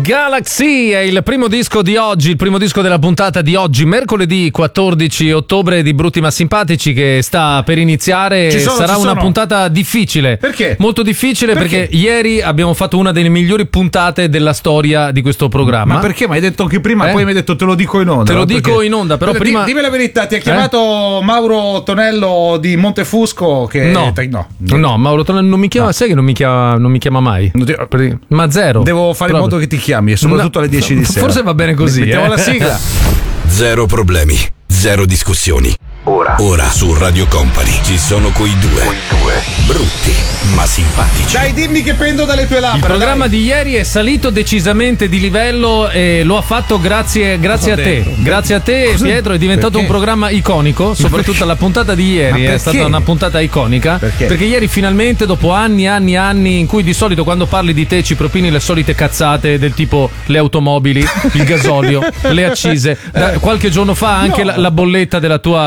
Galaxy è il primo disco di oggi, il primo disco della puntata di oggi, mercoledì 14 ottobre di Brutti ma Simpatici, che sta per iniziare. Sarà una puntata difficile. Perché? Molto difficile perché ieri abbiamo fatto una delle migliori puntate della storia di questo programma. Ma perché? Ma hai detto che prima, poi mi hai detto te lo dico in onda. Te lo dico in onda, però prima... Dimmi la verità, ti ha chiamato Mauro Tonello di Montefusco? Che... No, Mauro Tonello non mi chiama, sai che non mi chiama mai. Ma zero. Devo fare in modo che ti chiami, e soprattutto alle 10 di sera. Forse va bene così. Mettiamo la sigla. Zero problemi, zero discussioni. Ora su Radio Company ci sono quei due brutti ma simpatici. Dai, dimmi che pendo dalle tue labbra. Il programma di ieri è salito decisamente di livello e lo ha fatto grazie a te. Grazie a te, Pietro, è diventato un programma iconico. Soprattutto la puntata di ieri è stata una puntata iconica. Perché ieri finalmente, dopo anni in cui di solito quando parli di te ci propini le solite cazzate del tipo le automobili, il gasolio, le accise. Qualche giorno fa anche la bolletta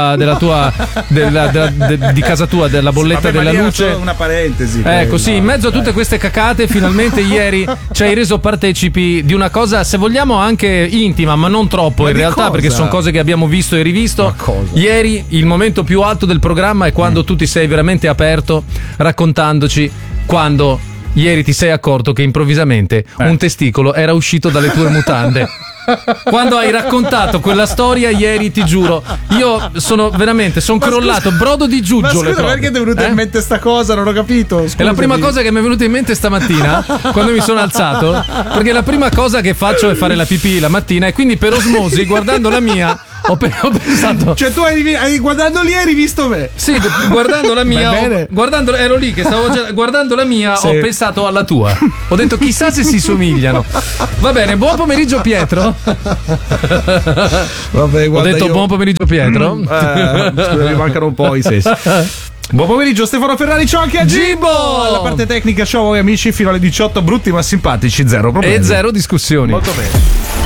di casa tua, della bolletta della luce. Una parentesi. Ecco, sì, in mezzo a tutte queste cacate, finalmente ieri ci hai reso partecipi di una cosa, se vogliamo, anche intima, ma non troppo in realtà, perché sono cose che abbiamo visto e rivisto. Ieri il momento più alto del programma è quando tu ti sei veramente aperto raccontandoci quando ieri ti sei accorto che improvvisamente un testicolo era uscito dalle tue mutande. Quando hai raccontato quella storia ieri, ti giuro, io sono crollato, brodo di giuggiole. Ma scusa, perché ti è venuta in mente sta cosa? Non ho capito. Scusami. È la prima cosa che mi è venuta in mente stamattina quando mi sono alzato, perché la prima cosa che faccio è fare la pipì la mattina, e quindi per osmosi, guardando la mia, ho pensato. Cioè, tu hai guardando lì, hai rivisto me? Sì, guardando la mia, ero lì che stavo guardando la mia, ho pensato alla tua. Ho detto chissà se si somigliano. Va bene, buon pomeriggio Pietro. Vabbè, ho detto buon pomeriggio Pietro. Mi mancano un po' i sessi. Buon pomeriggio Stefano Ferrari, ciao anche a Gibbo. Alla parte tecnica, ciao a voi amici, fino alle 18, brutti ma simpatici, zero problemi e zero discussioni. Molto bene.